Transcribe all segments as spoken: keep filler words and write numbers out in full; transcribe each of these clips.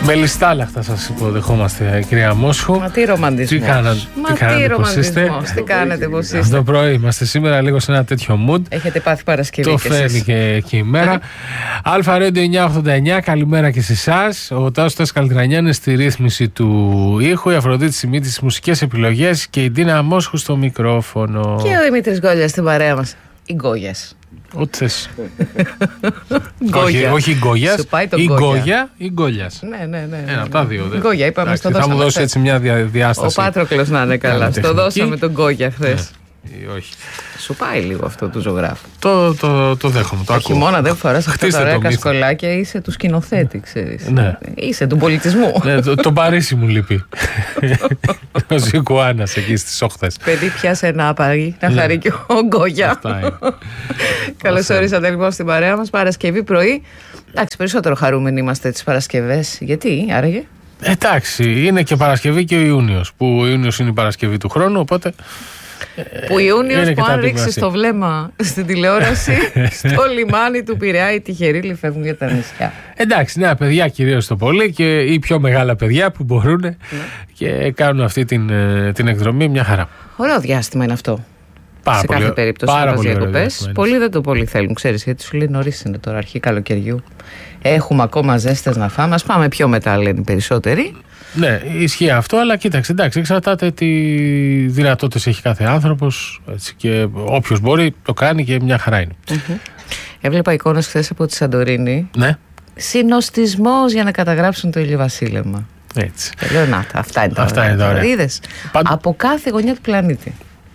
Με λιστάλαχτα σας υποδεχόμαστε, κυρία Μόσχου. Μα τι ρομαντισμός. Τι κάνατε, Μα τι, τι ρομαντισμός. Τι κάνετε, πώς είστε. Αυτό το πρωί είμαστε σήμερα λίγο σε ένα τέτοιο mood. Έχετε πάθει Παρασκευή. Το φέρνει και, και η μέρα. Αλφα Radio εννιακόσια ογδόντα εννιά, καλημέρα και σε εσάς. Ο Τάσος Καλτρανιάνης στη ρύθμιση του ήχου, η Αφροδίτη Σιμίτη στις μουσικές επιλογές και η Ντίνα Μόσχου στο μικρόφωνο. Και ο Δημήτρης Γκόλιας στην παρέα μας. Οι Γκόγιας. Ό,τι θες. όχι, όχι Γκόγιας, η Γκόγια ή Γκόλιας. Ναι, ναι, ναι. Ένα από τα δύο. Γκόγια, είπαμε, στο δώσαμε. Θα μου δώσει έτσι μια διάσταση. Ο Πάτροκλος να είναι καλά. Στο δώσαμε τον Γκόγια χθες. Όχι. Σου πάει λίγο αυτό του ζωγράφου. Το, το, το δέχομαι. Το ακούω. Χειμώνα δεν φοράς αυτά τα ωραία κασκολάκια. Είσαι του σκηνοθέτη, ξέρεις. Ναι. Είσαι του πολιτισμού. Ναι, το, το Παρίσι μου λείπει. Ο Ζικουάνας εκεί στις όχθες. Παιδί, πιάσε ένα άπαρι να χαρεί και ο Γκόγια. Καλώς ορίσατε λοιπόν στην παρέα μας. Παρασκευή πρωί. Εντάξει, περισσότερο χαρούμενοι είμαστε τις Παρασκευές. Γιατί, άραγε? Εντάξει, είναι και Παρασκευή και ο Ιούνιος. Που ο Ιούνιος είναι η Παρασκευή του χρόνου, οπότε. Που Ιούνιος που αν ρίξεις το βλέμμα στην τηλεόραση στο λιμάνι του Πειραιά οι τυχεροί φεύγουν για τα νησιά. Εντάξει, νέα παιδιά κυρίως το πολύ και οι πιο μεγάλα παιδιά που μπορούν ναι. και κάνουν αυτή την, την εκδρομή μια χαρά. Ωραίο διάστημα είναι αυτό. Πάρα σε πολύ, κάθε περίπτωση πάρα να πας διακοπές. Πολλοί δεν το πολύ θέλουν, ξέρεις, γιατί σου λέει νωρίς είναι τώρα αρχή καλοκαιριού. Έχουμε ακόμα ζέστες να φάμε. Ας πάμε πιο μετά, λένε οι περισσότεροι. Ναι, ισχύει αυτό, αλλά κοίταξε, εντάξει, εξαρτάται τι δυνατότητες έχει κάθε άνθρωπος έτσι, και όποιος μπορεί το κάνει και μια χαρά είναι. Mm-hmm. Έβλεπα εικόνες χθες από τη Σαντορίνη. Ναι. Συνοστισμός για να καταγράψουν το ηλιοβασίλευμα. Έτσι. Και λέω, να, αυτά είναι τα αυτά ωραία. Είναι τα ωραία. Είδες, Πάντ... από κάθε γωνιά του πλανήτη.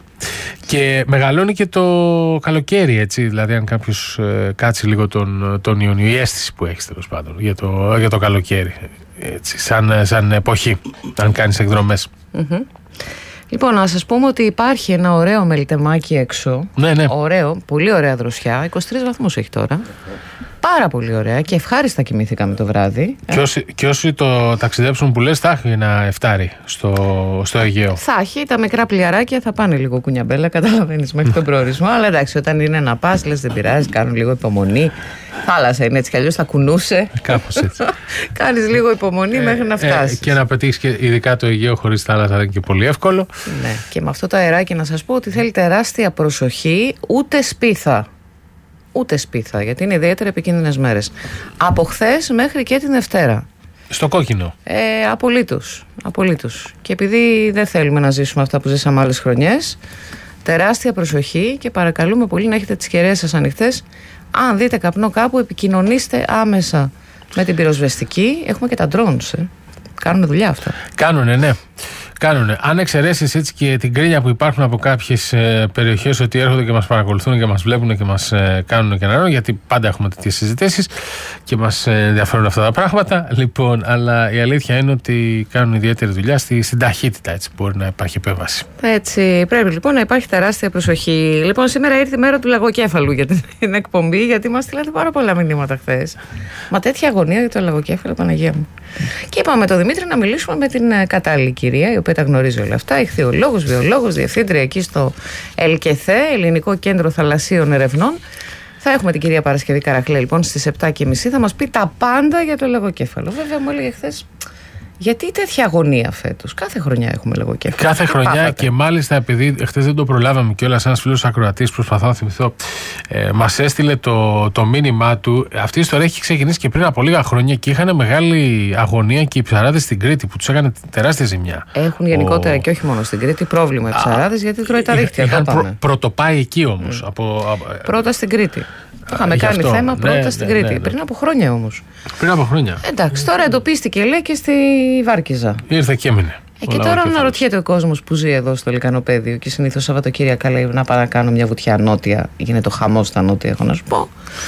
Και μεγαλώνει και το καλοκαίρι, έτσι. Δηλαδή, αν κάποιος ε, κάτσει λίγο τον, τον Ιούνιο, η αίσθηση που έχεις τέλος πάντων για το, για το καλοκαίρι. Έτσι, σαν, σαν εποχή, αν κάνεις εκδρομές. Mm-hmm. Λοιπόν, να σας πούμε ότι υπάρχει ένα ωραίο μελιτεμάκι έξω. Ναι, ναι. Ωραίο, πολύ ωραία δροσιά. είκοσι τρεις βαθμούς έχει τώρα. Πάρα πολύ ωραία και ευχάριστα κοιμήθηκαμε το βράδυ. Και όσοι, και όσοι το ταξιδέψουν που λες, θα έχει ένα εφτάρι στο, στο Αιγαίο. Θα έχει, τα μικρά πλοιαράκια θα πάνε λίγο κουνιαμπέλα, καταλαβαίνεις, μέχρι τον προορισμό. Αλλά εντάξει, όταν είναι να πας, λες δεν πειράζει, κάνουν λίγο υπομονή. Θάλασσα είναι έτσι κι αλλιώς, θα κουνούσε. Κάπως έτσι. Κάνεις λίγο υπομονή ε, μέχρι να φτάσεις. Ε, και να πετύχεις και ειδικά το Αιγαίο χωρίς θάλασσα δεν είναι και πολύ εύκολο. Ναι, και με αυτό το αεράκι να σας πω ότι θέλει τεράστια προσοχή, ούτε σπίθα. Ούτε σπίθα, γιατί είναι ιδιαίτερα επικίνδυνες μέρες. Από χθες μέχρι και την Δευτέρα. Στο κόκκινο. Ε, απολύτως, απολύτως. Και επειδή δεν θέλουμε να ζήσουμε αυτά που ζήσαμε άλλες χρονιές, τεράστια προσοχή και παρακαλούμε πολύ να έχετε τις κεραίες σας ανοιχτές. Αν δείτε καπνό κάπου, επικοινωνήστε άμεσα με την πυροσβεστική. Έχουμε και τα drones, ε. Κάνουν δουλειά αυτά. Κάνουνε, ναι. Κάνουνε. Αν εξαιρέσεις έτσι και την κρίνια που υπάρχουν από κάποιες ε, περιοχές ότι έρχονται και μας παρακολουθούν και μας βλέπουν και μας ε, κάνουν και να γιατί πάντα έχουμε τέτοιες συζητήσεις και μας ε, ενδιαφέρουν αυτά τα πράγματα. Λοιπόν, αλλά η αλήθεια είναι ότι κάνουν ιδιαίτερη δουλειά στη, στην ταχύτητα, έτσι μπορεί να υπάρχει επέμβαση. Έτσι, πρέπει λοιπόν να υπάρχει τεράστια προσοχή. Λοιπόν, σήμερα ήρθε η μέρα του λαγοκέφαλου για την εκπομπή, γιατί μας στείλατε πάρα πολλά μηνύματα χθες. Μα τέτοια αγωνία για το λαγοκέφαλο, Παναγία μου. Και είπαμε τον Δημήτρη να μιλήσουμε με την κατάλληλη κυρία, η οποία τα γνωρίζει όλα αυτά. Ιχθυολόγος, βιολόγος, διευθύντρια εκεί στο ΕΛΚΕΘΕ, Ελληνικό Κέντρο Θαλασσίων Ερευνών. Θα έχουμε την κυρία Παρασκευή Καραχλέ λοιπόν στις επτά και μισή. Θα μας πει τα πάντα για το λαγοκέφαλο. Βέβαια, μου έλεγε χθες. Γιατί τέτοια αγωνία φέτος? Κάθε χρονιά έχουμε λαγοκέφαλο. Κάθε χρονιά πάθατε. Και μάλιστα επειδή χθες δεν το προλάβαμε κιόλας, ένας φίλος ακροατής, προσπαθώ να θυμηθώ, ε, μας έστειλε το, το μήνυμά του. Αυτή η ιστορία έχει ξεκινήσει και πριν από λίγα χρόνια και είχαν μεγάλη αγωνία και οι ψαράδες στην Κρήτη που τους έκανε τεράστια ζημιά. Έχουν γενικότερα Ο... και όχι μόνο στην Κρήτη πρόβλημα οι ψαράδες, γιατί τρώει τα ρίχτια. Είχαν προ, πρωτοπάει εκεί όμως. Mm. Από, από, πρώτα στην Κρήτη. Το είχαμε κάνει αυτό. θέμα πρώτα ναι, στην ναι, Κρήτη. Ναι, ναι. Πριν από χρόνια όμως. Πριν από χρόνια. Εντάξει, τώρα εντοπίστηκε λέει και στη Βάρκιζα. Ήρθε και έμεινε. Ε, και τώρα αναρωτιέται ο κόσμος που ζει εδώ στο Λυκανοπαίδιο και συνήθως Σαββατοκύριακα λέει να πάω να κάνω μια βουτιά νότια. Γίνεται ο χαμός στα νότια, έχω να σου πω.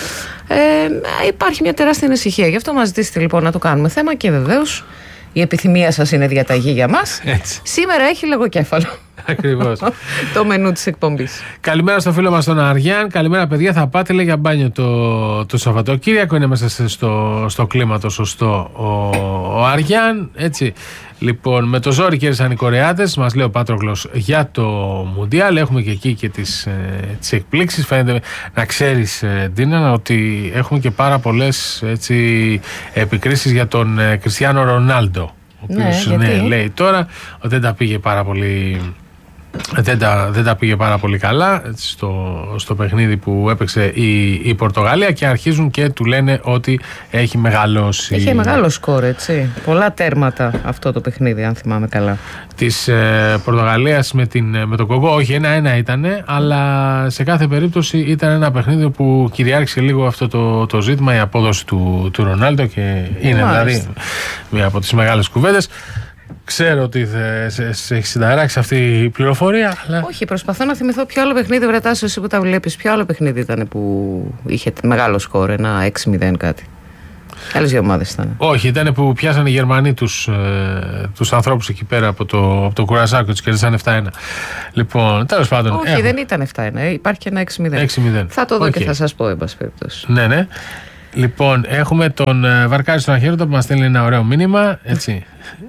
Ε, υπάρχει μια τεράστια ανησυχία. Γι' αυτό μας ζητήσετε λοιπόν να το κάνουμε θέμα και βεβαίως η επιθυμία σας είναι διαταγή για μας. Έτσι. Σήμερα έχει λογοκέφαλο. Ακριβώς. Το μενού της εκπομπής. Καλημέρα στο φίλο μας τον Αριάν. Καλημέρα, παιδιά. Θα πάτε λέει, για μπάνιο το, το Σαββατοκύριακο. Είναι μέσα στο, στο κλίμα το σωστό ο, ο Αριάν. Έτσι. Λοιπόν, με το ζόρι κέρδισαν οι Κορεάτες, μας λέει ο Πάτροκλος, για το Μουντιάλ. Έχουμε και εκεί και τις, ε, τις εκπλήξεις. Φαίνεται να ξέρεις, ε, Ντίνα, ότι έχουμε και πάρα πολλές έτσι, επικρίσεις για τον ε, Κριστιάνο Ρονάλντο. Ο οποίος ναι, ναι, λέει τώρα ότι δεν τα πήγε πάρα πολύ. Δεν τα, δεν τα πήγε πάρα πολύ καλά στο, στο παιχνίδι που έπαιξε η, η Πορτογαλία και αρχίζουν και του λένε ότι έχει μεγαλώσει. Είχε μεγάλο σκορ, έτσι. Πολλά τέρματα αυτό το παιχνίδι, αν θυμάμαι καλά. Της ε, Πορτογαλίας με, την, με τον Κογκό, όχι ένα-ένα ήτανε, αλλά σε κάθε περίπτωση ήταν ένα παιχνίδι που κυριάρχησε λίγο αυτό το, το ζήτημα, η απόδοση του, του Ρονάλντο και είναι Μάλιστα. δηλαδή μία από τις μεγάλες κουβέντες. Ξέρω ότι σε, σε έχει συνταράξει αυτή η πληροφορία. Αλλά... Όχι, προσπαθώ να θυμηθώ ποιο άλλο παιχνίδι, βρετάσαι εσύ που τα βλέπεις, ποιο άλλο παιχνίδι ήταν που είχε μεγάλο σκορ, ένα έξι μηδέν κάτι. Άλλες δύο ομάδες ήταν. Όχι, ήταν που πιάσανε οι Γερμανοί τους, ε, τους ανθρώπους εκεί πέρα από το, από το Κουρασάκο και τους κέρδισαν επτά ένα. Λοιπόν, τέλος πάντων. Όχι, έχουμε. Δεν ήταν επτά ένα, υπάρχει και ένα έξι μηδέν. έξι μηδέν. Θα το δω okay. και θα σας πω, εν πάση περιπτώσει. Ναι, ναι. Λοιπόν, έχουμε τον ε, Βαρκάρη στον Αχέρωτο που μας στέλνει ένα ωραίο μήνυμα. Έτσι.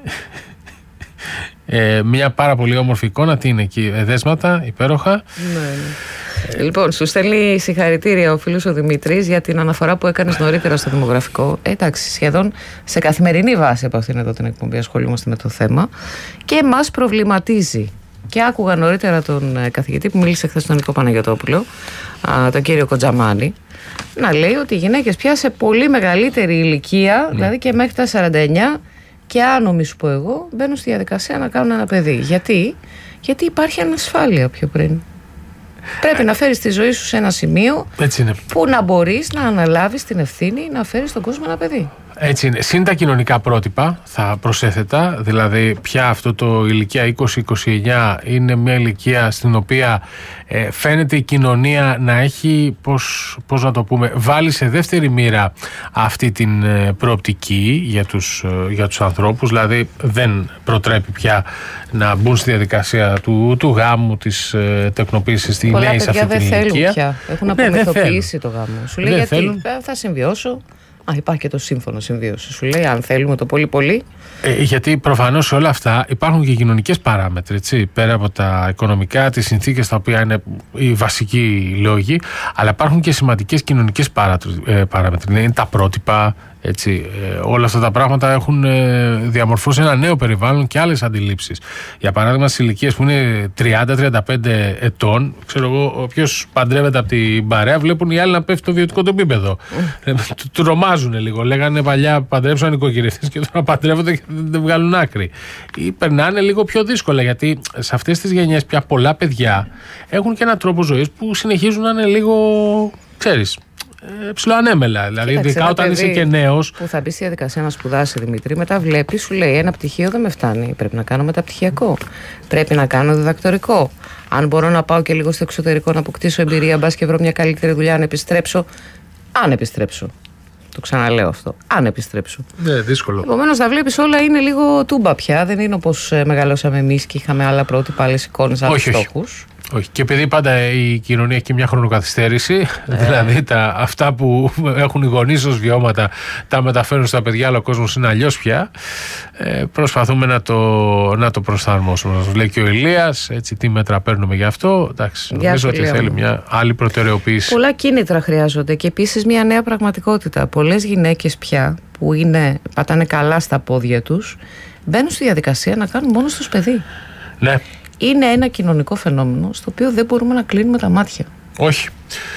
Ε, μια πάρα πολύ όμορφη εικόνα. Τι είναι εκεί, δέσματα, υπέροχα. Ναι, ναι. Λοιπόν, σου στέλνει συγχαρητήρια ο φίλος ο Δημήτρης για την αναφορά που έκανες νωρίτερα στο δημογραφικό. Ε, εντάξει, σχεδόν σε καθημερινή βάση από αυτήν εδώ την εκπομπή ασχολούμαστε με το θέμα και μας προβληματίζει. Και άκουγα νωρίτερα τον καθηγητή που μίλησε χθες τον Νίκο Παναγιωτόπουλο, α, τον κύριο Κοντζαμάνη, να λέει ότι οι γυναίκες πια σε πολύ μεγαλύτερη ηλικία, ναι. δηλαδή και μέχρι τα σαράντα εννιά και άνω, μη σου πω εγώ, μπαίνουν στη διαδικασία να κάνουν ένα παιδί. Γιατί, Γιατί υπάρχει ανασφάλεια πιο πριν. Πρέπει να φέρεις τη ζωή σου σε ένα σημείο που να μπορείς να αναλάβεις την ευθύνη να φέρεις στον κόσμο ένα παιδί. Έτσι είναι. Συν τα κοινωνικά πρότυπα θα προσέθετα, δηλαδή πια αυτό το ηλικία είκοσι είκοσι εννιά είναι μια ηλικία στην οποία ε, φαίνεται η κοινωνία να έχει, πώς, πώς να το πούμε, βάλει σε δεύτερη μοίρα αυτή την ε, προοπτική για τους, ε, για τους ανθρώπους, δηλαδή δεν προτρέπει πια να μπουν στη διαδικασία του, του γάμου, της ε, τεκνοποίησης στη νέη σε αυτή την ηλικία. Πολλά παιδιά δεν θέλουν πια, έχουν απομυθοποιήσει το γάμο. Σου λέει γιατί θέλουν. Θα συμβιώσω. Α, υπάρχει και το σύμφωνο συμβίωση. Σου λέει, αν θέλουμε το πολύ πολύ. Ε, γιατί προφανώς σε όλα αυτά υπάρχουν και κοινωνικές παράμετροι. Έτσι, πέρα από τα οικονομικά, τις συνθήκες τα οποία είναι οι βασικοί λόγοι, αλλά υπάρχουν και σημαντικές κοινωνικές παράμετροι. Είναι τα πρότυπα. Έτσι, ε, όλα αυτά τα πράγματα έχουν ε, διαμορφώσει ένα νέο περιβάλλον και άλλες αντιλήψεις. Για παράδειγμα, στις ηλικίες που είναι τριάντα με τριάντα πέντε ετών, ξέρω εγώ, όποιος παντρεύεται από την παρέα, βλέπουν οι άλλοι να πέφτει το βιωτικό του επίπεδο. Mm. Του τρομάζουν λίγο. Λέγανε παλιά παντρέψαν οικογενειευτές και τώρα παντρεύονται και δεν βγάλουν άκρη. Ή περνάνε λίγο πιο δύσκολα, γιατί σε αυτές τις γενιές πια πολλά παιδιά έχουν και έναν τρόπο ζωής που συνεχίζουν να είναι λίγο, ξέρεις, ψιλοανέμελα. Δηλαδή, ειδικά όταν είσαι και νέος. Που θα μπει στη διαδικασία να σπουδάσει, Δημήτρη, μετά βλέπει, σου λέει: ένα πτυχίο δεν με φτάνει. Πρέπει να κάνω μεταπτυχιακό. Πρέπει να κάνω διδακτορικό. Αν μπορώ να πάω και λίγο στο εξωτερικό να αποκτήσω εμπειρία, μπα και βρω μια καλύτερη δουλειά, να επιστρέψω. Αν επιστρέψω. Το ξαναλέω αυτό. Αν επιστρέψω. Ναι, δύσκολο. Επομένως, θα βλέπει όλα είναι λίγο τούμπα πια. Δεν είναι όπως μεγαλώσαμε εμείς και είχαμε άλλα πρότυπα, άλλες εικόνες, άλλους στόχους. Όχι. Και επειδή πάντα η κοινωνία έχει και μια χρονοκαθυστέρηση, ε. δηλαδή τα, αυτά που έχουν οι γονείς ως βιώματα τα μεταφέρουν στα παιδιά, αλλά ο κόσμος είναι αλλιώς πια. Ε, προσπαθούμε να το, να το προσαρμόσουμε. Μας λέει και ο Ηλίας, έτσι, τι μέτρα παίρνουμε γι' αυτό. Εντάξει, νομίζω ότι θέλει μια άλλη προτεραιοποίηση. Πολλά κίνητρα χρειάζονται και επίσης μια νέα πραγματικότητα. Πολλές γυναίκες πια που είναι, πατάνε καλά στα πόδια τους, μπαίνουν στη διαδικασία να κάνουν μόνο τους παιδί. Ναι. Είναι ένα κοινωνικό φαινόμενο στο οποίο δεν μπορούμε να κλείνουμε τα μάτια. Όχι.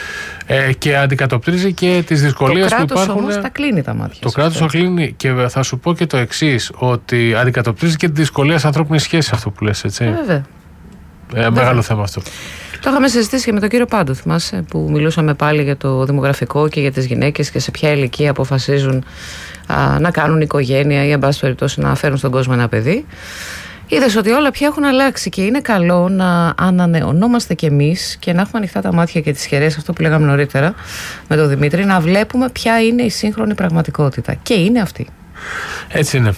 Ε, και αντικατοπτρίζει και τις δυσκολίες που υπάρχουν. Το κράτος όμως τα κλείνει τα μάτια. Το κράτος τα κλείνει και θα σου πω και το εξής, ότι αντικατοπτρίζει και τις δυσκολίες ανθρώπινης σχέσης, αυτό που λες, έτσι. Ε, βέβαια. Ε, μεγάλο θέμα αυτό. Το είχαμε συζητήσει και με τον κύριο Πάντο, θυμάσαι, που μιλούσαμε πάλι για το δημογραφικό και για τις γυναίκες και σε ποια ηλικία αποφασίζουν α, να κάνουν οικογένεια ή, εν πάση περιπτώσει, να φέρουν στον κόσμο ένα παιδί. Είδες ότι όλα πια έχουν αλλάξει και είναι καλό να ανανεωνόμαστε κι εμείς και να έχουμε ανοιχτά τα μάτια και τις χερές, αυτό που λέγαμε νωρίτερα με τον Δημήτρη, να βλέπουμε ποια είναι η σύγχρονη πραγματικότητα. Και είναι αυτή. Έτσι είναι.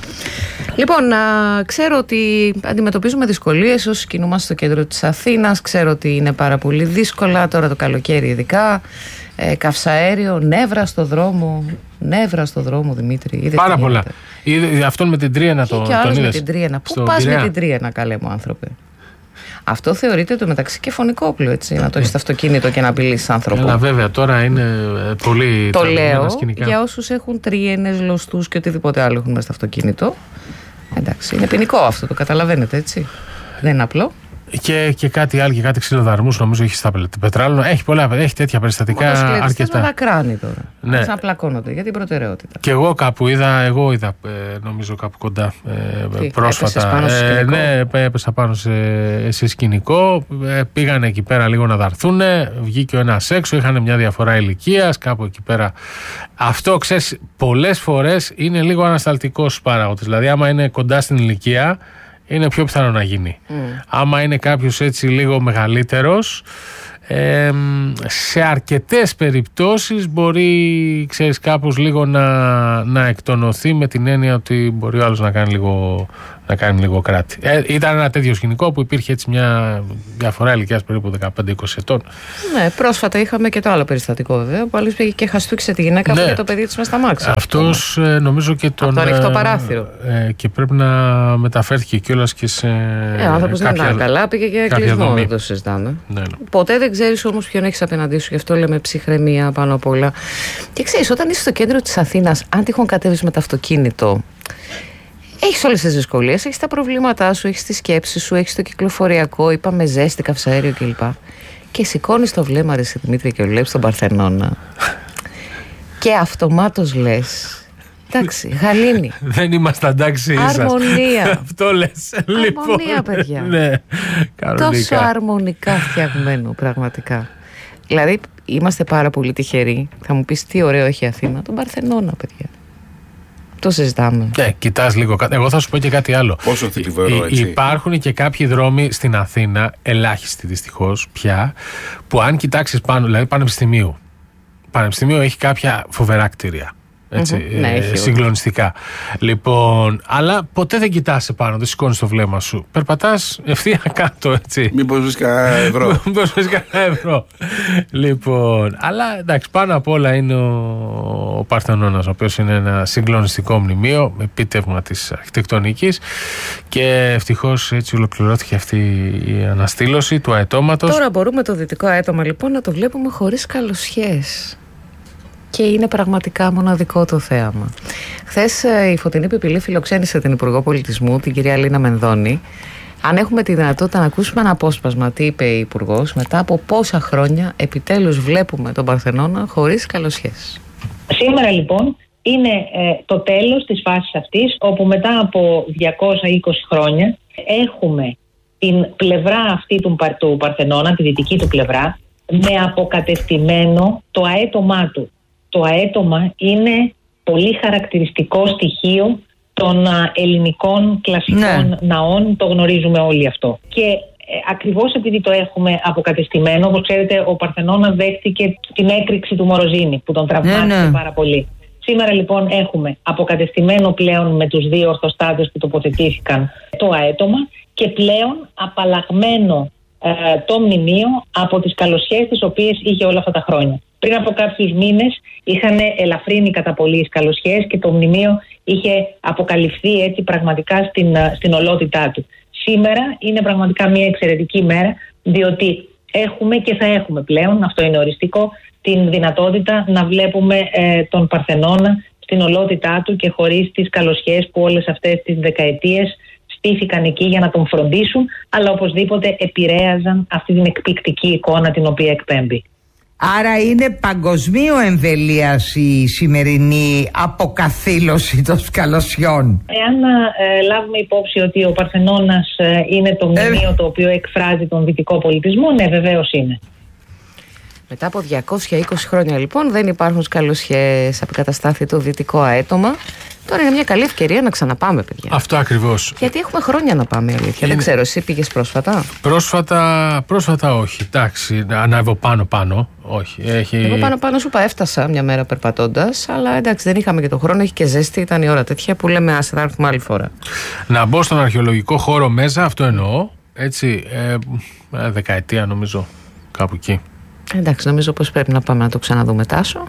Λοιπόν, να ξέρω ότι αντιμετωπίζουμε δυσκολίες όσοι κινούμαστε στο κέντρο της Αθήνας. Ξέρω ότι είναι πάρα πολύ δύσκολα τώρα το καλοκαίρι, ειδικά. ε, καυσαέριο, νεύρα στο δρόμο. Νεύρα στο δρόμο, Δημήτρη. Είδες πάρα πολλά. Είδε, αυτόν με την Τρίαινα το, και τον είδες. Με την Τρίαινα. Πού πας με την Τρίαινα, καλέ μου άνθρωπε? Αυτό θεωρείται το μεταξύ και φωνικό όπλο, έτσι. Να το έχεις στο αυτοκίνητο και να απειλείς άνθρωπο. Αλλά βέβαια τώρα είναι πολύ. Το λέω σκηνικά. Για όσους έχουν τρίαινες, λωστούς και οτιδήποτε άλλο έχουν μέσα στο αυτοκίνητο. Εντάξει, είναι ποινικό αυτό, το καταλαβαίνετε, έτσι. Δεν είναι απλό. Και, και κάτι άλλο και κάτι ξυλοδαρμούς νομίζω έχει στα πετράλαινα. Έχει πολλά, έχει τέτοια περιστατικά αρκετά. Με δακράνει τώρα. Ναι. Σαν πλακώνονται για την προτεραιότητα. Και εγώ κάπου είδα, εγώ είδα ε, νομίζω κάπου κοντά ε, Τι, πρόσφατα. Πάνω ε, ναι, έπεσα πάνω σε, σε σκηνικό. Ε, πήγανε εκεί πέρα λίγο να δαρθούν. Βγήκε ο ένας έξω, είχαν μια διαφορά ηλικίας. Κάπου εκεί πέρα. Αυτό ξέρεις, πολλές φορές είναι λίγο ανασταλτικός παράγοντας. Δηλαδή, άμα είναι κοντά στην ηλικία, είναι πιο πιθανό να γίνει. Mm. Άμα είναι κάποιος έτσι λίγο μεγαλύτερος, ε, σε αρκετές περιπτώσεις μπορεί, ξέρεις, κάπως λίγο να, να εκτονωθεί, με την έννοια ότι μπορεί ο άλλος να κάνει λίγο, να κάνει λίγο κράτη. Ε, ήταν ένα τέτοιο σκηνικό που υπήρχε έτσι μια διαφορά ηλικίας περίπου δεκαπέντε είκοσι ετών. Ναι, πρόσφατα είχαμε και το άλλο περιστατικό βέβαια, που άλλος πήγε και χαστούκισε τη γυναίκα που, ναι, το παιδί της μες στα μάξι. Αυτός ε, νομίζω και τον... Από το ανοιχτό παράθυρο. Ε, και πρέπει να μεταφέρθηκε κιόλας και σε... Ε, ο άνθρωπος δεν ήταν καλά, πήγε και κλεισμό, δεν το συζητάμε. Ναι, ναι. Ποτέ δεν ξέρεις όμως ποιον έχεις απέναντί σου, γι' αυτό λέμε ψυχραιμία πάνω απ' όλα. Και ξέρεις, όταν είσαι στο κέντρο της Αθήνας, αν τυχόν κατέβεις με το αυτοκίνητο, έχεις όλες τις δυσκολίες, έχεις τα προβλήματά σου, έχεις τις σκέψεις σου, έχεις το κυκλοφοριακό, είπαμε ζέστη, καυσαέριο κλπ. Και σηκώνεις το βλέμμα, ρε Δημήτρη, και βλέπεις τον Παρθενώνα. Και αυτομάτως λες, εντάξει, γαλήνη. Δεν είμαστε εντάξει ίσως. Αρμονία. Αυτό λες. Αρμονία, παιδιά. Ναι, τόσο αρμονικά φτιαγμένο, πραγματικά. Δηλαδή, είμαστε πάρα πολύ τυχεροί. Θα μου πεις τι ωραίο έχει η Αθήνα. Τον Παρθενώνα, παιδιά. Το συζητάμε. Ναι, κοιτάς λίγο. Εγώ θα σου πω και κάτι άλλο. Πόσο θλιβερό, έτσι. Υπάρχουν και κάποιοι δρόμοι στην Αθήνα, ελάχιστοι δυστυχώς πια, που αν κοιτάξεις πάνω, δηλαδή Πανεπιστημίου. Πανεπιστημίου έχει κάποια φοβερά κτίρια. Έτσι, mm-hmm. ναι, ε, συγκλονιστικά. Λοιπόν, αλλά ποτέ δεν κοιτάς επάνω, δεν σηκώνεις το βλέμμα σου. Περπατάς ευθεία κάτω, έτσι. Μήπως βρεις κανένα ευρώ. Μήπως βρεις κανένα ευρώ. Λοιπόν, αλλά εντάξει, πάνω απ' όλα είναι ο, ο Παρθενώνας, ο οποίος είναι ένα συγκλονιστικό μνημείο, επίτευγμα της αρχιτεκτονικής, και ευτυχώς έτσι ολοκληρώθηκε αυτή η αναστήλωση του αετώματος. Τώρα μπορούμε το δυτικό αέτωμα λοιπόν να το βλέπουμε χωρίς καλοσχές. Και είναι πραγματικά μοναδικό το θέαμα. Χθες η Φωτεινή Πιπηλή φιλοξένησε την Υπουργό Πολιτισμού, την κυρία Λίνα Μενδώνη. Αν έχουμε τη δυνατότητα να ακούσουμε ένα απόσπασμα, τι είπε η Υπουργός, μετά από πόσα χρόνια επιτέλους βλέπουμε τον Παρθενώνα χωρίς καλοσχέσεις. Σήμερα λοιπόν είναι ε, το τέλος της φάσης αυτής, όπου μετά από διακόσια είκοσι χρόνια έχουμε την πλευρά αυτή του, του Παρθενώνα, τη δυτική του πλευρά, με αποκατεστημένο το αέτωμά του. Το αέτωμα είναι πολύ χαρακτηριστικό στοιχείο των ελληνικών κλασικών ναι. ναών, το γνωρίζουμε όλοι αυτό. Και ε, ακριβώς επειδή το έχουμε αποκατεστημένο, όπως ξέρετε, ο Παρθενώνας δέχτηκε την έκρηξη του Μοροζίνη, που τον τραυμάτισε ναι, ναι. πάρα πολύ. Σήμερα λοιπόν έχουμε αποκατεστημένο πλέον με τους δύο ορθοστάτες που τοποθετήθηκαν το αέτωμα και πλέον απαλλαγμένο ε, το μνημείο από τις καλοσχέσεις τις οποίες είχε όλα αυτά τα χρόνια. Πριν από κάποιους μήνες είχαν ελαφρύνει κατά πολύ τις καλοσχέσεις και το μνημείο είχε αποκαλυφθεί έτσι πραγματικά στην, στην ολότητά του. Σήμερα είναι πραγματικά μια εξαιρετική μέρα, διότι έχουμε και θα έχουμε πλέον, αυτό είναι οριστικό, την δυνατότητα να βλέπουμε ε, τον Παρθενώνα στην ολότητά του και χωρίς τις καλοσχέσεις που όλες αυτές τις δεκαετίες στήθηκαν εκεί για να τον φροντίσουν, αλλά οπωσδήποτε επηρέαζαν αυτή την εκπληκτική εικόνα την οποία εκπέμπει. Άρα είναι παγκοσμίου εμβελίας η σημερινή αποκαθήλωση των καλοσιών. Εάν ε, λάβουμε υπόψη ότι ο Παρθενώνας ε, είναι το μνημείο ε... το οποίο εκφράζει τον δυτικό πολιτισμό, ναι, βεβαίως είναι. Μετά από διακόσια είκοσι χρόνια λοιπόν δεν υπάρχουν καλοσχέσεις, αποκαταστάθη το δυτικό αέτωμα. Τώρα είναι μια καλή ευκαιρία να ξαναπάμε, παιδιά. Αυτό ακριβώς. Γιατί έχουμε χρόνια να πάμε, αλήθεια. Είναι... Δεν ξέρω, εσύ πήγες πρόσφατα. Πρόσφατα, πρόσφατα όχι. Εντάξει, ανάβω πάνω-πάνω. Όχι. Έχει... Εγώ πάνω-πάνω σου είπα, έφτασα μια μέρα περπατώντας, αλλά εντάξει, δεν είχαμε και τον χρόνο, έχει και ζέστη, ήταν η ώρα τέτοια που λέμε, άσε, θα έρθουμε άλλη φορά. Να μπω στον αρχαιολογικό χώρο μέσα, αυτό εννοώ. Έτσι, ε, δεκαετία νομίζω, κάπου εκεί. Εντάξει, νομίζω πως πρέπει να πάμε να το ξαναδούμε, Τάσο.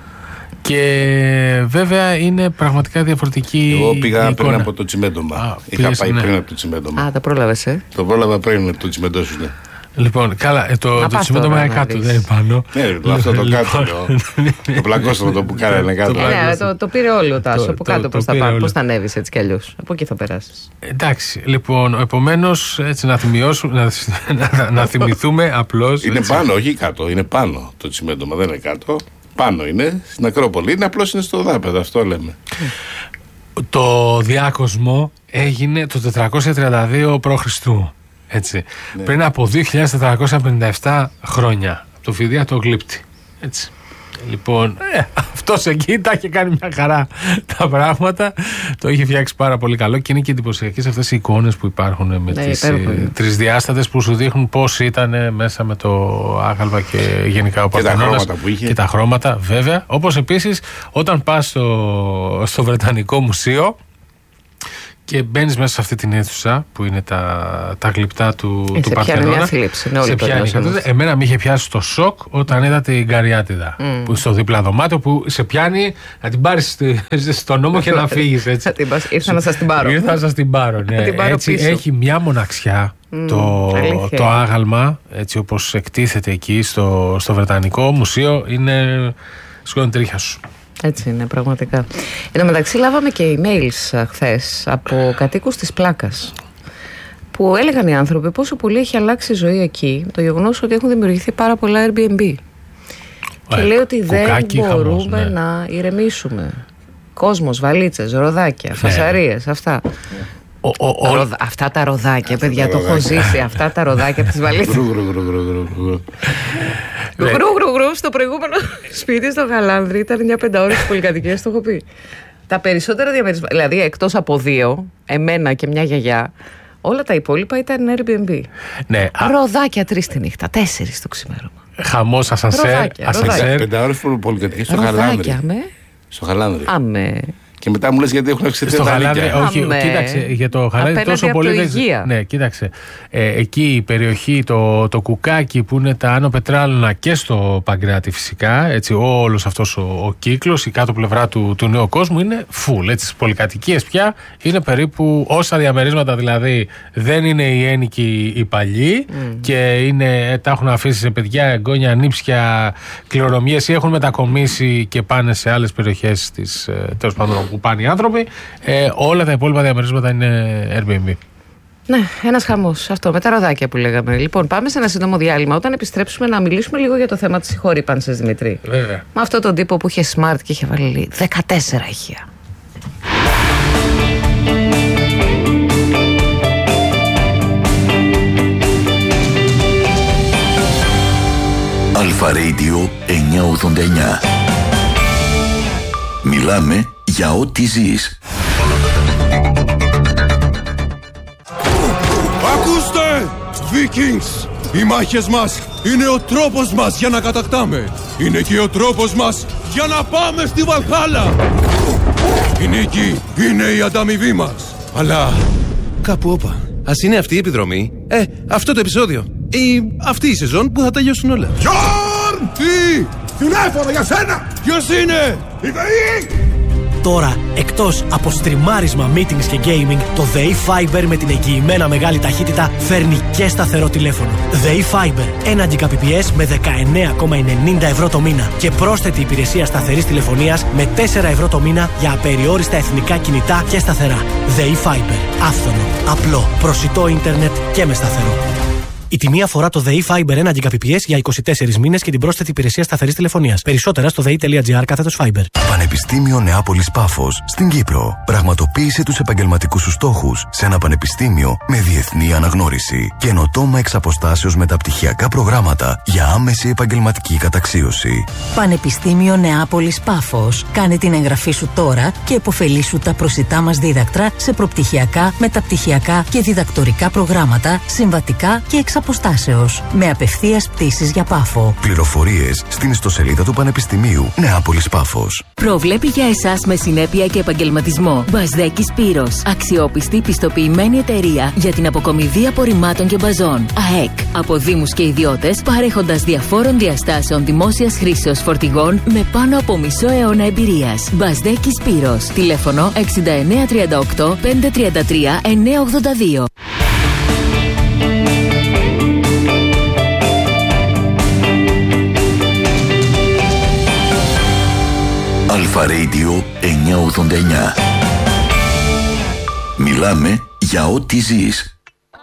Και βέβαια είναι πραγματικά διαφορετική. Εγώ πήγα η πριν εικόνα. από το τσιμέντομα. Α, Είχα πήγες, πάει ναι. πριν από το τσιμέντομα. Α, τα πρόλαβες, ε. Το πρόλαβα πριν το τσιμέντο σου, ναι. Λοιπόν, καλά, ε, το, το πας τσιμέντομα τώρα είναι να κάτω, δεις. δεν είναι πάνω. Ναι, αυτό το κάτω. Το, το πλακόστρο που κάνανε κάτω. Ναι, το, το πήρε όλο ο Τάσο. Το- Από το- κάτω το προς τα πήρε πάνω. όλο. Πώς θα ανέβεις έτσι κι αλλιώς. Από εκεί θα περάσεις. Εντάξει, λοιπόν, επομένως, έτσι να θυμιώσουμε, να, να, να θυμηθούμε απλώς. Είναι έτσι. πάνω, όχι κάτω. Είναι πάνω το τσιμέντομα, δεν είναι κάτω. Πάνω είναι, στην Ακρόπολη. Είναι απλώς είναι στο δάπεδο, αυτό λέμε. Το διάκοσμο έγινε το τετρακόσια τριάντα δύο π.Χ. Έτσι. Ναι. Πριν από δύο χιλιάδες τετρακόσια πενήντα επτά χρόνια. Από το Φιδία το Γλύπτη. Έτσι. Λοιπόν, ε, αυτός εκεί τα είχε κάνει μια χαρά τα πράγματα. Το είχε φτιάξει πάρα πολύ καλό και είναι και εντυπωσιακές αυτές οι εικόνες που υπάρχουν με Ναι, τις υπέροχο ε, είναι. τρισδιάστατες που σου δείχνουν πώς ήταν μέσα με το άγαλμα και γενικά ο Και τα Παρθενώνας. χρώματα που είχε. Και τα χρώματα, βέβαια. Όπως επίσης όταν πας στο, στο Βρετανικό Μουσείο και μπαίνεις μέσα σε αυτή την αίθουσα που είναι τα, τα γλυπτά του, Ε, του σε πιάνει Παρθενώνα. μια θλίψη, είναι όλοι Σε το πιάνει. νιώσαμε. Και τότε εμένα με είχε πιάσει το σοκ όταν είδα την Καριάτιδα που στο δίπλα δωμάτιο που σε πιάνει να την πάρεις στη- στον νόμο και να φύγεις έτσι. Θα την πας- Ήρθα να σας την πάρω. Ήρθα να σας την πάρω, ναι. Θα την πάρω Έτσι, πίσω. έχει μια μοναξιά το, αλήθεια το είναι. άγαλμα, έτσι όπως εκτίθεται εκεί στο, στο Βρετανικό Μουσείο, είναι σκόνη τρίχια σου. Έτσι είναι, πραγματικά. Εν τω μεταξύ, λάβαμε και emails χθες από κατοίκους της Πλάκας. Που έλεγαν οι άνθρωποι πόσο πολύ έχει αλλάξει η ζωή εκεί, το γεγονός ότι έχουν δημιουργηθεί πάρα πολλά Airbnb. Και Ε, λέει ότι δεν κουκάκι, μπορούμε χαμός, ναι. να ηρεμήσουμε. Κόσμος, βαλίτσες, ροδάκια, φασαρίες, αυτά. Ο, ο, Τα ο- ροδα- Αυτά τα ροδάκια, παιδιά, τα το έχω ροδάκια. ζήσει. Αυτά τα ροδάκια από τις βαλίτσες. Γρου, γρου, γρου, γρου, γρου, γρου. Ναι. Γρου, γρου, γρου, στο προηγούμενο σπίτι στο Γαλάνδρη ήταν μια πενταώρηση πολυκατοικία, το έχω πει. Τα περισσότερα διαμερίσματα, δηλαδή εκτός από δύο, εμένα και μια γιαγιά, όλα τα υπόλοιπα ήταν Airbnb. ναι, α, Ροδάκια τρεις τη νύχτα, τέσσερις το ξημέρωμα. χαμός, ασανσέρ, Ροδάκια, ασανσέρ. Πέντε ώρες πολυκατοικίες στο Ροδάκια, Γαλάνδρι. με. Στο Γαλάνδρι. Άμε. Και μετά μου λες γιατί έχουν αυξηθεί Στο τα Γαλάνδρι, αλήθεια. όχι, Αμέ. κοίταξε, για το Γαλάνδρι Απέναντι τόσο από πολύ το δεν Υγεία. Ναι, κοίταξε. Ε, εκεί η περιοχή, το, το Κουκάκι που είναι τα Άνω Πετράλωνα και στο Παγκράτη φυσικά, έτσι, όλος αυτός ο, ο κύκλος, η κάτω πλευρά του, του νέου κόσμου είναι full. Έτσι, στις πολυκατοικίες πια είναι περίπου όσα διαμερίσματα δηλαδή δεν είναι οι ένοικοι οι παλιοί και είναι, τα έχουν αφήσει σε παιδιά, εγγόνια, νύψια, κληρονομιές ή έχουν μετακομίσει και πάνε σε άλλες περιοχές της, ε, τέλος πάντων όπου πάνε οι άνθρωποι. Ε, όλα τα υπόλοιπα διαμερίσματα είναι Airbnb. Ναι, ένας χαμός. Αυτό, με τα ροδάκια που λέγαμε. Λοιπόν, πάμε σε ένα σύντομο διάλειμμα. Όταν επιστρέψουμε, να μιλήσουμε λίγο για το θέμα της συγχωρήπανσης, Δημητρή. Βέβαια. Με αυτόν τον τύπο που είχε smart και είχε βάλει δεκατέσσερα ηχεία. Αλφα Radio εννιακόσια ογδόντα εννιά. Μιλάμε για ό,τι ζεις. Ακούστε! Vikings! Οι μάχες μας είναι ο τρόπος μας για να κατακτάμε. Είναι και ο τρόπος μας για να πάμε στη Βαλχάλα. Η νίκη είναι η ανταμοιβή μας. Αλλά κάπου όπα. Ας είναι αυτή η επιδρομή. Ε, αυτό το επεισόδιο. Ή αυτή η σεζόν που θα τελειώσουν όλα. Γιόρν! Τι! Τηλέφωνο για σένα! Ποιος είναι? Η ΔΕΗ! Τώρα, εκτός από στριμάρισμα, meetings και gaming, το ΔΕΗ Fiber με την εγγυημένα μεγάλη ταχύτητα φέρνει και σταθερό τηλέφωνο. ΔΕΗ Fiber, ένα Gbps με δεκαεννέα κόμμα ενενήντα ευρώ το μήνα και πρόσθετη υπηρεσία σταθερής τηλεφωνίας με τέσσερα ευρώ το μήνα για απεριόριστα εθνικά κινητά και σταθερά. ΔΕΗ Fiber, άφθονο, απλό, προσιτό ίντερνετ και με σταθερό. Η τιμή αφορά το ΔΕΗ Fiber ένα Gbps για είκοσι τέσσερις μήνες και την πρόσθετη υπηρεσία σταθερής τηλεφωνίας. Περισσότερα στο δei.gr κάθετος Fiber. Πανεπιστήμιο Νεάπολης Πάφος στην Κύπρο. Πραγματοποίησε τους επαγγελματικούς σου στόχους σε ένα πανεπιστήμιο με διεθνή αναγνώριση. Καινοτόμα εξ αποστάσεως μεταπτυχιακά προγράμματα για άμεση επαγγελματική καταξίωση. Πανεπιστήμιο Νεάπολης Πάφος. Κάνε την εγγραφή σου τώρα και επωφελήσου τα προσιτά μας δίδακτρα σε προπτυχιακά, μεταπτυχιακά και διδακτορικά προγράμματα, συμβατικά και εξ αποστάσεως. Με απευθείας πτήσεις για Πάφο. Πληροφορίες στην ιστοσελίδα του Πανεπιστημίου Νεάπολης Πάφος. Προβλέπει για εσάς με συνέπεια και επαγγελματισμό. Μπαζδέκη Σπύρος. Αξιόπιστη, πιστοποιημένη εταιρεία για την αποκομιδή απορριμμάτων και μπαζών. ΑΕΚ. Από δήμους και ιδιώτες, παρέχοντας διαφόρων διαστάσεων δημόσιας χρήσεως φορτηγών με πάνω από μισό αιώνα εμπειρίας. Μπαζδέκη Σπύρος. Τηλέφωνο εξήντα εννέα τριάντα οκτώ πεντακόσια τριάντα τρία εννιακόσια ογδόντα δύο. Αλφα Radio εννιακόσια ογδόντα εννιά. Μιλάμε για ό,τι ζεις.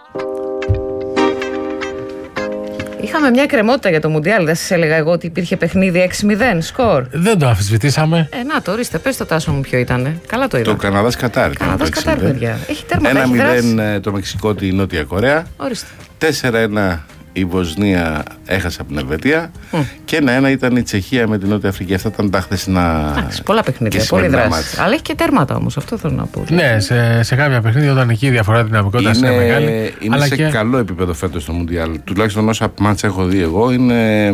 Είχαμε μια κρεμότητα για το Μουντιάλ. Δεν σας έλεγα εγώ ότι υπήρχε παιχνίδι έξι μηδέν σκορ? Δεν το αμφισβητήσαμε. Ε, να το ορίστε, πες το Τάσο μου ποιο ήτανε. Καλά το είδα. Το Καναδάς Κατάρ. Καναδάς Κατάρ, παιδιά. Έχει τέρματα, ένα έχει μηδέν δράσει. το Μεξικό τη Νότια Κορέα. Ορίστε. τέσσερα ένα η Βοσνία έχασε από την Ελβετία. Mm. Και ένα ένα ήταν η Τσεχία με την Νότια Αφρική. Αυτά ήταν τα χθεσινά. Εντάξει, πολλά παιχνίδια, πολλή δράση. Αλλά έχει και τέρματα όμως, αυτό θέλω να πω. Ναι, σε, σε κάποια παιχνίδια όταν εκεί η διαφορά δυναμικότητας είναι, είναι μεγάλη. Είναι αλλά σε και... καλό επίπεδο φέτος το Μουντιάλ. Τουλάχιστον όσα μάτσα έχω δει εγώ είναι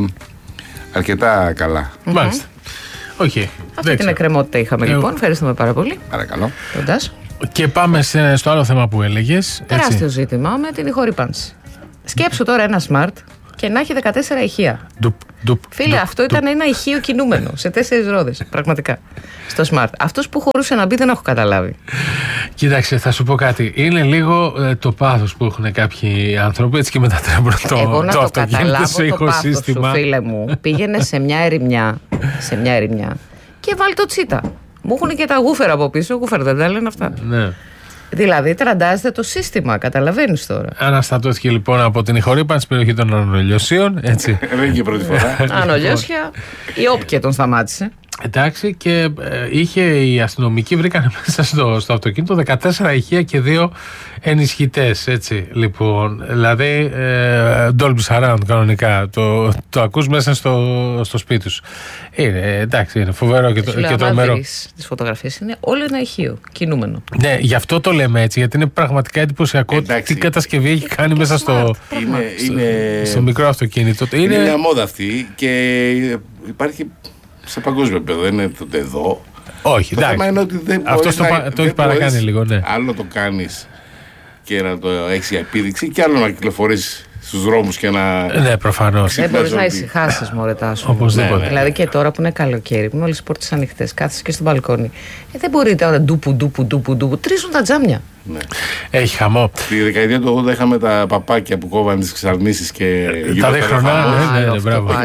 αρκετά καλά. Mm-hmm. Μάλιστα. Okay. Αυτή την εκκρεμότητα είχαμε Εγώ... λοιπόν. Ευχαριστούμε πάρα πολύ. Παρακαλώ. Κοντάς. Και πάμε σε, στο άλλο θέμα που έλεγες. Τεράστιο ζήτημα με την ηχορύπανση. Σκέψου τώρα ένα smart και να έχει δεκατέσσερα ηχεία. Ντουπ, ντουπ, Φίλε, ντουπ, αυτό ήταν ένα ηχείο κινούμενο σε τέσσερις ρόδες. Πραγματικά. Στο smart. Αυτός που χωρούσε να μπει δεν έχω καταλάβει. Κοίταξε, θα σου πω κάτι. Είναι λίγο ε, το πάθος που έχουν κάποιοι άνθρωποι έτσι και μετατρέπουν το, Εγώ να το, το, το καταλάβω το πάθος σου, φίλε μου. Πήγαινε σε μια ερημιά, σε μια ερημιά και βάλει το τσίτα. Μου έχουν και τα γούφερα από πίσω. Γούφερα δεν τα λένε αυτά. Ναι. Δηλαδή τραντάζεται το σύστημα, καταλαβαίνεις τώρα. Αναστατώθηκε λοιπόν από την ηχορύπανση περιοχή των Ανολιωσίων. Έτσι. Δεν είναι και πρώτη φορά. Ανολιώσια, η Όπκε τον σταμάτησε. Εντάξει, και ε, είχε οι αστυνομικοί βρήκαν μέσα στο, στο αυτοκίνητο δεκατέσσερα ηχεία και δύο ενισχυτές. Έτσι, λοιπόν. Δηλαδή, ε, Dolby Surround κανονικά. Το, το ακούς μέσα στο, στο σπίτι σου. Είναι, εντάξει, είναι φοβερό και, το, και τρομερό. Τις φωτογραφίες είναι όλο ένα ηχείο, κινούμενο. Ναι, γι' αυτό το λέμε έτσι, γιατί είναι πραγματικά εντυπωσιακό τι κατασκευή έχει κάνει μέσα στο, είναι, στο, είναι, στο μικρό αυτοκίνητο. Είναι, είναι μια μόδα αυτή και υπάρχει σε παγκόσμιο επίπεδο, δεν είναι τότε εδώ. Όχι, το εντάξει. θέμα είναι ότι δεν αυτό το, να, το έχει παρακάνει λίγο, ναι. Άλλο το κάνεις και να το έχεις για επίδειξη και άλλο να κυκλοφορείς στους δρόμους και να... Ναι, προφανώς. Δεν μπορείς να ησυχάσεις, μωρέ Τάσο. Οπωσδήποτε. Ναι, δηλαδή και τώρα που είναι καλοκαίρι, που είναι όλες οι πόρτες ανοιχτές, κάθεσαι και στο μπαλκόνι. Ε, δεν μπορείτε τώρα ντούπου, ντούπου, ντούπου, ντούπου. Τρίζουν τα τζάμια. Ναι. Έχει χαμό. Τη δεκαετία του ογδόντα είχαμε τα παπάκια που κόβαν τις ξαρνήσεις και τα δίχρονα. Ναι, ναι, ναι, μπράβο.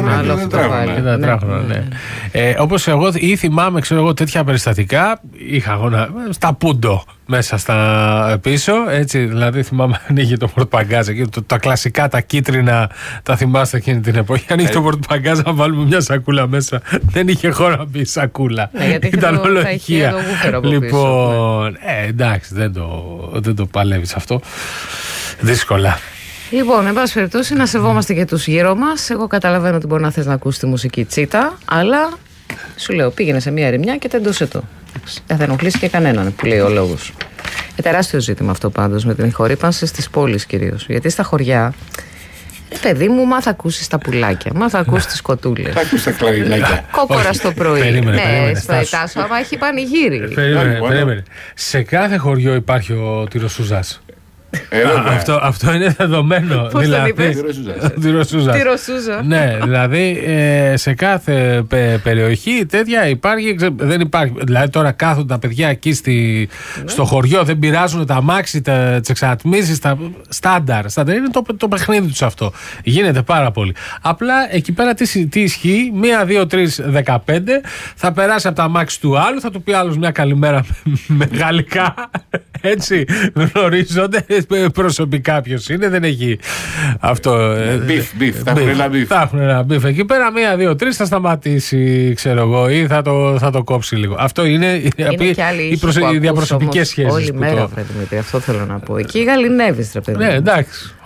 Τα τράχρονα, ναι. Όπως εγώ ή θυμάμαι, ξέρω εγώ, τέτοια περιστατικά είχα αγώνα στα Πούντο μέσα στα πίσω. Έτσι, δηλαδή θυμάμαι ανοίγει το πορτπαγκάζ εκεί, το, τα κλασικά, τα κίτρινα, τα θυμάστε εκείνη την εποχή. Ανοίγει το πορτπαγκάζ να βάλουμε μια σακούλα μέσα. Δεν είχε χώρο να μπει σακούλα. Ναι, γιατί ήταν όλο ηχεία. Λοιπόν, ε, εντάξει, δεν το, δεν το παλεύεις αυτό. Δύσκολα. Λοιπόν, εν πάση περιπτώσει, να σεβόμαστε και τους γύρω μας. Εγώ καταλαβαίνω ότι μπορεί να θες να ακούσεις τη μουσική τσίτα, αλλά σου λέω, πήγαινε σε μια ερημιά και τεντώσε το. Δεν θα ενοχλήσει και κανέναν, που λέει ο λόγος. Ε, τεράστιο ζήτημα αυτό πάντως με την ηχορύπανση στις πόλεις κυρίως. Γιατί στα χωριά, ρε παιδί μου, μα θα ακούσεις τα πουλάκια, μα θα ακούσεις τις κοτούλες. Θα ακούσεις τα κλαρινάκια. Κόκορα στο πρωί. Περίμενε, ναι, Τάσο, άμα έχει πανηγύρι. Περίμενε, περίμενε. Σε κάθε χωριό υπάρχει ο τυροσούζας. Αυτό, αυτό είναι δεδομένο. Πώς δηλαδή, τον είπες? Τυροσούζα. Τυροσούζα. Ναι, δηλαδή ε, σε κάθε πε, περιοχή τέτοια υπάρχει. Δεν υπάρχει. Δηλαδή τώρα κάθονται τα παιδιά εκεί στη, ναι. στο χωριό, δεν πειράζουν τα αμάξι, τις εξατμίσεις, τα στάνταρ. Στάνταρ είναι το, το παιχνίδι τους αυτό. Γίνεται πάρα πολύ. Απλά εκεί πέρα τι, τι ισχύει, μία, δύο, τρεις, δεκαπέντε, θα περάσει από τα αμάξι του άλλου, θα του πει άλλος μια καλημέρα με γαλλικά. Έτσι, γνωρίζονται προσωπικά ποιος είναι, δεν έχει αυτό. Μπιφ, μπιφ, θα έχουν ένα μπιφ. Θα έχουν ένα μπιφ. Εκεί πέρα μία, δύο, τρεις θα σταματήσει, ξέρω εγώ, ή θα το, θα το κόψει λίγο. Αυτό είναι, είναι οι, προσ... οι διαπροσωπικές σχέσεις. Όλη μέρα, το... Δημήτρη, αυτό θέλω να πω. Εκεί γαλινεύεις, ρε παιδί. Ναι, εντάξει.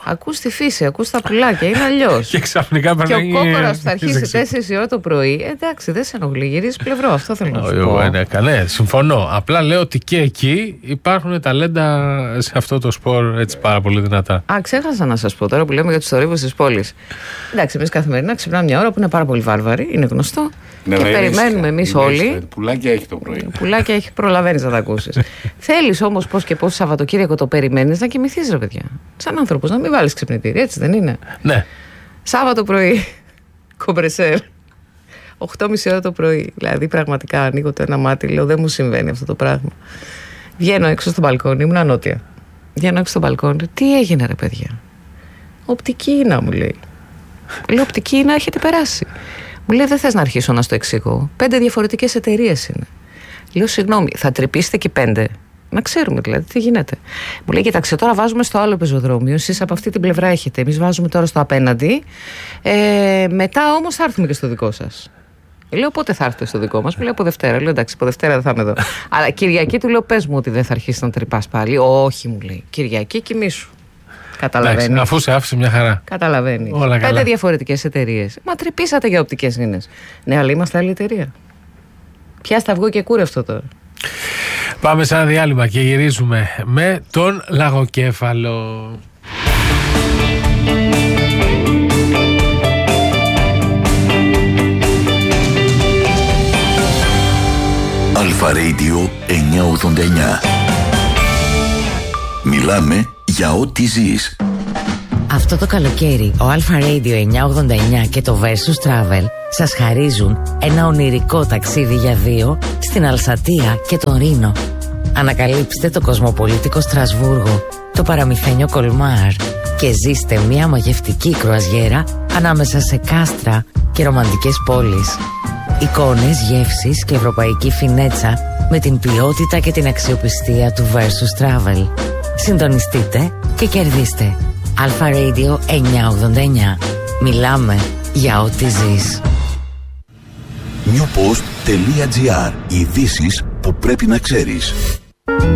Ακούς τη φύση, ακούς τα πουλάκια, είναι αλλιώς. Και ξαφνικά Και ο κόκορας που θα αρχίσει τέσσερις η ώρα το πρωί, εντάξει, δεν σε ενοχλεί, γυρίζει πλευρό. Αυτό θέλω να σου πω. Ναι, ναι, συμφωνώ. Απλά λέω ότι και εκεί υπάρχουν ταλέντα σε αυτό το σπορ έτσι πάρα πολύ δυνατά. Α, ξέχασα να σας πω τώρα που λέμε για τους θορύβους της πόλης. Εντάξει, εμείς καθημερινά ξυπνάμε μια ώρα που είναι πάρα πολύ βάρβαρη, είναι γνωστό. Ναι, και ναι, περιμένουμε εμείς όλοι. Πουλάκια έχει το πρωί. Πουλάκια έχει, προλαβαίνεις να τα ακούσεις. Θέλεις όμως πώς και πώς Σαββατοκύριακο το περιμένεις να κοιμηθείς, ρε παιδιά. Σαν άνθρωπος, να μην βάλεις ξυπνητήρι, έτσι δεν είναι? Ναι. Σάββατο πρωί, κομπρεσέρ. οκτώ και μισή ώρα το πρωί. Δηλαδή, πραγματικά ανοίγω το ένα μάτι, λέω δεν μου συμβαίνει αυτό το πράγμα. Βγαίνω έξω στο μπαλκόνι, ήμουν νότια. Βγαίνω έξω στο μπαλκόνι, τι έγινε, ρε παιδιά? Οπτική ίνα, μου λέει. Λέω, οπτική ίνα έχετε περάσει. Μου λέει, δεν θες να αρχίσω να στο εξηγώ. Πέντε διαφορετικές εταιρείες είναι. Λέω, συγγνώμη, θα τρυπήσετε και πέντε? Να ξέρουμε δηλαδή τι γίνεται. Μου λέει, κοιτάξτε, τώρα βάζουμε στο άλλο πεζοδρόμιο. Εσείς από αυτή την πλευρά έχετε. Εμείς βάζουμε τώρα στο απέναντι. Ε, μετά όμως θα έρθουμε και στο δικό σας. Λέω, πότε θα έρθετε στο δικό μας? Μου λέει, από Δευτέρα. Λέω, εντάξει, από Δευτέρα δεν θα είμαι εδώ. Αλλά Κυριακή του λέω, πες μου ότι δεν θα αρχίσει να τρυπάς πάλι. Όχι, μου λέει. Κυριακή κοιμήσου. Καταλαβαίνει. Αφού σε άφησε μια χαρά. Καταλαβαίνει. Όλα καλά. Πέντε διαφορετικές εταιρείες. Μα τρυπήσατε για οπτικές ίνες. Ναι, αλλά είμαστε άλλη εταιρεία. Πιάστα αυγό και κούρευτο τώρα. Πάμε σε ένα διάλειμμα και γυρίζουμε με τον Λαγοκέφαλο. Αλφα Radio εννιακόσια ογδόντα εννιά. Μιλάμε για ό,τι ζεις. Αυτό το καλοκαίρι ο Αλφα Radio εννιακόσια ογδόντα εννιά και το Versus Travel σας χαρίζουν ένα ονειρικό ταξίδι για δύο στην Αλσατία και τον Ρήνο. Ανακαλύψτε το κοσμοπολίτικο Στρασβούργο, το παραμυθένιο Κολμάρ και ζήστε μια μαγευτική κρουαζιέρα ανάμεσα σε κάστρα και ρομαντικές πόλεις. Εικόνες, γεύσεις και ευρωπαϊκή φινέτσα με την ποιότητα και την αξιοπιστία του Versus Travel. Συντονιστείτε και κερδίστε. Αλφα Radio εννιακόσια ογδόντα εννιά. Μιλάμε για ό,τι ζεις. newpost.gr. Ειδήσεις που πρέπει να ξέρεις.